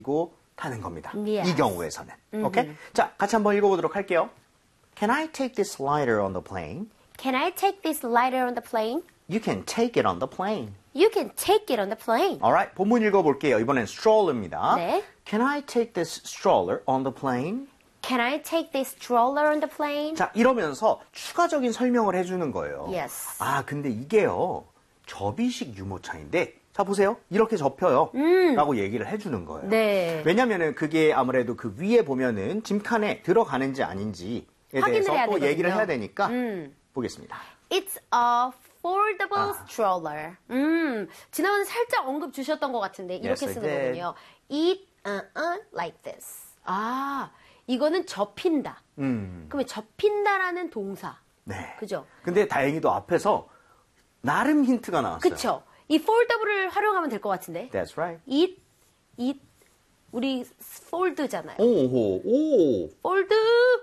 타는 겁니다. Yes. 이 경우에서는. 오케이? 자, 같이 한번 읽어보도록 할게요. Can I take this lighter on the plane? Can I take this lighter on the plane? You can take it on the plane. You can take it on the plane. Alright, 본문 읽어볼게요. 이번엔 stroller입니다. 네. Can I take this stroller on the plane? Can I take this stroller on the plane? 자, 이러면서 추가적인 설명을 해주는 거예요. Yes. 아, 근데 이게요. 접이식 유모차인데 자, 보세요. 이렇게 접혀요. 라고 얘기를 해주는 거예요. 네. 왜냐면은 그게 아무래도 그 위에 보면은 짐칸에 들어가는지 아닌지에 대해서 또 되거든요. 얘기를 해야 되니까 보겠습니다. It's a foldable stroller. 지난번에 살짝 언급 주셨던 것 같은데 이렇게 Yes, I 쓰는 did. 거군요. It like this. 아, 이거는 접힌다. 그러면 접힌다라는 동사. 네. 그죠? 근데 다행히도 앞에서 나름 힌트가 나왔어요. 그쵸? 이 foldable을 활용하면 될 것 같은데. That's right. It 우리 fold잖아요. 오. fold.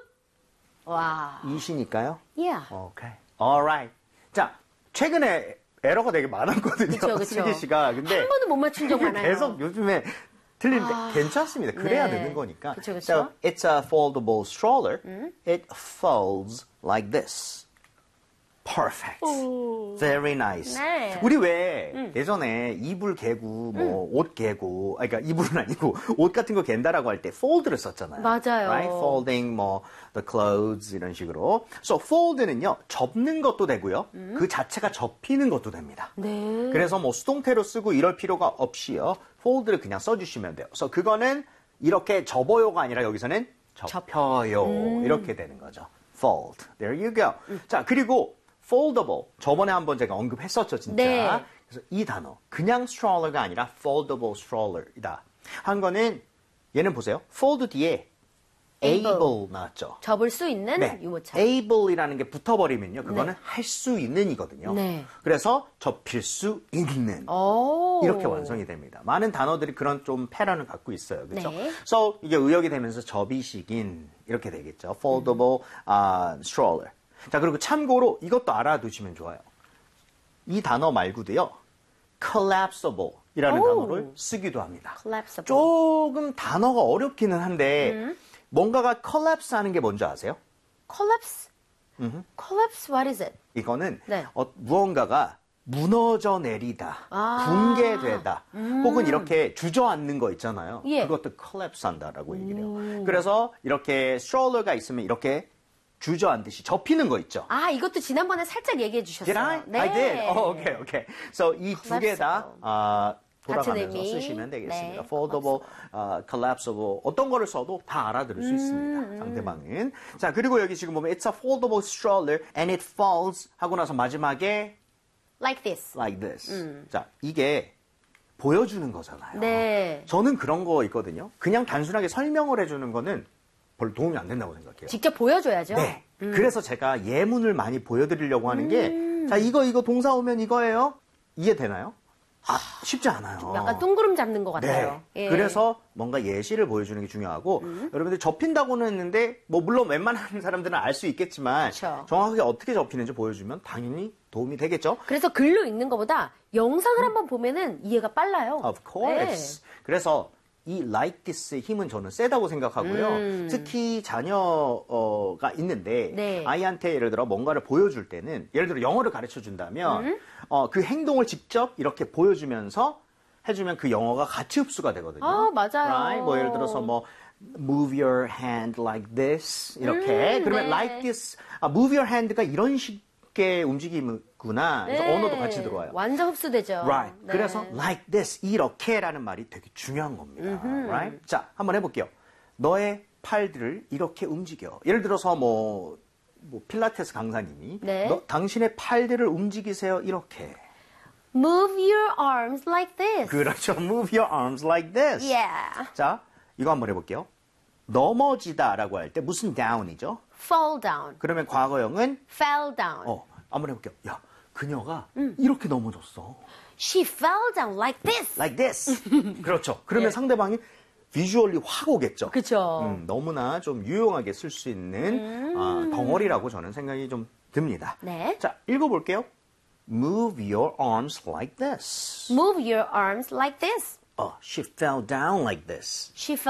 와. 이시니까요. Yeah. 오케이. Alright. 자, 최근에 에러가 되게 많았거든요. 그쵸. 슬기 씨가. 근데 한 번은 못 맞춘 적 많아요. 계속 요즘에 틀리는데 괜찮습니다. 그래야 네. 되는 거니까. 그쵸. So, it's a foldable stroller. It folds like this. Perfect. Very nice. 네. 우리 왜 예전에 이불 개고 뭐 옷 개고 그러니까 이불은 아니고 옷 같은 거 갠다라고 할 때 fold를 썼잖아요. 맞아요. Right? Folding 뭐 the clothes 이런 식으로. So fold는요. 접는 것도 되고요. 그 자체가 접히는 것도 됩니다. 네. 그래서 뭐 수동태로 쓰고 이럴 필요가 없이요. fold를 그냥 써주시면 돼요. 그래서 그거는 이렇게 접어요가 아니라 여기서는 접혀요. 이렇게 되는 거죠. fold. There you go. 자, 그리고 foldable. 저번에 한번 제가 언급했었죠, 진짜. 네. 그래서 이 단어. 그냥 stroller가 아니라 foldable stroller이다. 한 거는 얘는 보세요. fold 뒤에 able 나왔죠. 접을 수 있는 네. 유모차. able이라는 게 붙어버리면요. 그거는 네. 할 수 있는이거든요. 네. 그래서 접힐 수 있는. 오. 이렇게 완성이 됩니다. 많은 단어들이 그런 좀 패런을 갖고 있어요. 그렇죠? 네. So 이게 의역이 되면서 접이식인 이렇게 되겠죠. foldable stroller. 자, 그리고 참고로 이것도 알아두시면 좋아요. 이 단어 말고도요. collapsible 이라는 오. 단어를 쓰기도 합니다. collapsible. 조금 단어가 어렵기는 한데 뭔가가 collapse 하는 게 뭔지 아세요? collapse. collapse, what is it? 이거는 네. 무언가가 무너져 내리다, 붕괴되다, 혹은 이렇게 주저앉는 거 있잖아요. 예. 그것도 collapse 한다라고 얘기를 해요. 그래서 이렇게 stroller가 있으면 이렇게 주저앉듯이 접히는 거 있죠. 아, 이것도 지난번에 살짝 얘기해 주셨어요. Did I? 네. I did. Okay. So 이 두 개 다 같은 돌아가면서 의미. 쓰시면 되겠습니다. 네. foldable, collapsible 어떤 거를 써도 다 알아들을 수 있습니다. 상대방은. 자, 그리고 여기 지금 보면 it's a foldable stroller and it falls 하고 나서 마지막에 like this. like this. 자, 이게 보여주는 거잖아요. 네. 저는 그런 거 있거든요. 그냥 단순하게 설명을 해주는 거는 별로 도움이 안 된다고 생각해요. 직접 보여줘야죠. 네. 그래서 제가 예문을 많이 보여드리려고 하는 게, 자, 이거 동사 오면 이거예요? 이해되나요? 쉽지 않아요. 약간 둥그름 잡는 것 같아요. 네. 예. 그래서 뭔가 예시를 보여주는 게 중요하고, 여러분들 접힌다고는 했는데, 뭐, 물론 웬만한 사람들은 알 수 있겠지만, 그쵸. 정확하게 어떻게 접히는지 보여주면 당연히 도움이 되겠죠? 그래서 글로 읽는 것보다 영상을 한번 보면은 이해가 빨라요. Of course. 그래서 이 like this의 힘은 저는 세다고 생각하고요. 특히 자녀가 있는데 네. 아이한테 예를 들어 뭔가를 보여줄 때는 예를 들어 영어를 가르쳐 준다면 그 행동을 직접 이렇게 보여주면서 해주면 그 영어가 같이 흡수가 되거든요. 아, 맞아요. Right? 뭐 예를 들어서 뭐 move your hand like this 이렇게 그러면 네. like this move your hand가 이런 식의 움직임이구나. 그래서 네. 언어도 같이 들어와요. 완전 흡수되죠. Right. 네. 그래서 like this, 이렇게라는 말이 되게 중요한 겁니다. Right? 자, 한번 해볼게요. 너의 팔들을 이렇게 움직여. 예를 들어서 뭐 필라테스 강사님이 네. 당신의 팔들을 움직이세요. 이렇게. Move your arms like this. 그렇죠. Move your arms like this. Yeah. 자, 이거 한번 해볼게요. 넘어지다라고 할 때 무슨 down이죠? Fall down. 그러면 과거형은 Fell down. 한번 해볼게요. 야, 그녀가 이렇게 넘어졌어. She fell down like this. Like this. 그렇죠. 그러면 예. 상대방이 비주얼리 확 오겠죠. 그쵸. 너무나 좀 유용하게 쓸 수 있는 덩어리라고 저는 생각이 좀 듭니다. 네. 자, 읽어볼게요. Move your arms like this. Move your arms like this. She fell down like this. She